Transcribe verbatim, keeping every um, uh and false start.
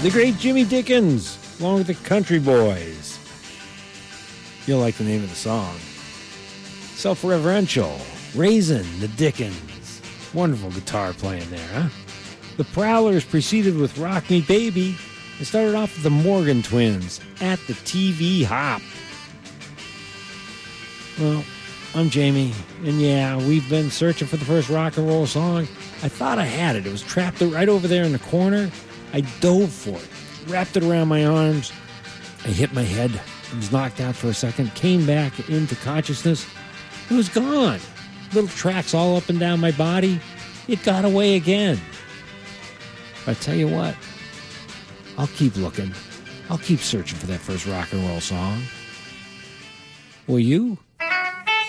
the great Jimmy Dickens, along with the Country Boys. You'll like the name of the song. Self-reverential, Raisin the Dickens. Wonderful guitar playing there, huh? The Prowlers preceded with Rock Me Baby and started off with the Morgan Twins at the T V Hop. Well, I'm Jamie, and yeah, we've been searching for the first rock and roll song. I thought I had it. It was trapped right over there in the corner. I dove for it, wrapped it around my arms. I hit my head. I was knocked out for a second, came back into consciousness. It was gone. Little tracks all up and down my body. It got away again. But I tell you what, I'll keep looking. I'll keep searching for that first rock and roll song. Will you?